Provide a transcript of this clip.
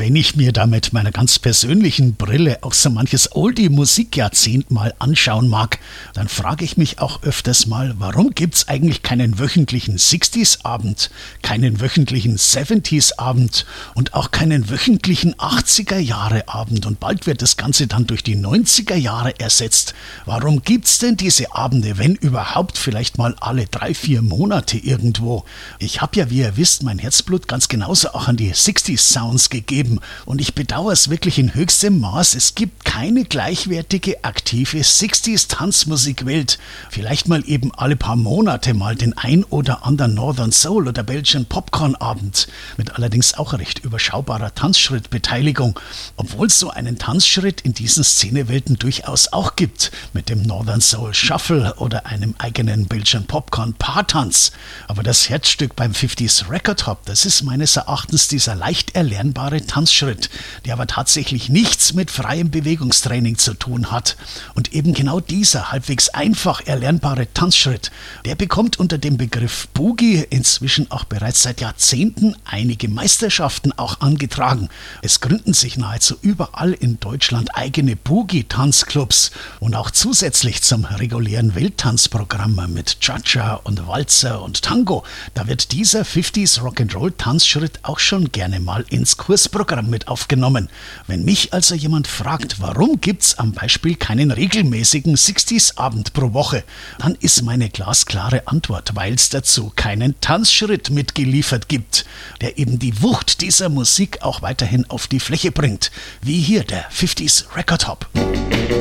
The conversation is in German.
Wenn ich mir da mit meiner ganz persönlichen Brille auch so manches Oldie-Musikjahrzehnt mal anschauen mag, dann frage ich mich auch öfters mal, warum gibt's eigentlich keinen wöchentlichen 60s-Abend, keinen wöchentlichen 70s-Abend und auch keinen wöchentlichen 80er-Jahre-Abend und bald wird das Ganze dann durch die 90er-Jahre ersetzt. Warum gibt's denn diese Abende, wenn überhaupt vielleicht mal alle 3-4 Monate irgendwo? Ich habe ja, wie ihr wisst, mein Herzblut ganz genauso auch an die 60s-Sounds gegeben. Und ich bedauere es wirklich in höchstem Maß. Es gibt keine gleichwertige, aktive 60s-Tanzmusikwelt. Vielleicht mal eben alle paar Monate mal den ein oder anderen Northern Soul oder Belgian Popcorn-Abend. Mit allerdings auch recht überschaubarer Tanzschrittbeteiligung. Obwohl es so einen Tanzschritt in diesen Szenewelten durchaus auch gibt. Mit dem Northern Soul Shuffle oder einem eigenen Belgian Popcorn Paartanz. Aber das Herzstück beim 50s Record Hop, das ist meines Erachtens dieser leicht erlernbare Tanzschritt, der aber tatsächlich nichts mit freiem Bewegungstraining zu tun hat. Und eben genau dieser halbwegs einfach erlernbare Tanzschritt, der bekommt unter dem Begriff Boogie inzwischen auch bereits seit Jahrzehnten einige Meisterschaften auch angetragen. Es gründen sich nahezu überall in Deutschland eigene Boogie-Tanzclubs und auch zusätzlich zum regulären Welttanzprogramm mit Cha-Cha und Walzer und Tango, da wird dieser 50s Rock'n'Roll-Tanzschritt auch schon gerne mal ins Kursprogramm mit aufgenommen. Wenn mich also jemand fragt, warum gibt's am Beispiel keinen regelmäßigen 60s-Abend pro Woche, dann ist meine glasklare Antwort, weil es dazu keinen Tanzschritt mitgeliefert gibt, der eben die Wucht dieser Musik auch weiterhin auf die Fläche bringt, wie hier der 50s Record Hop.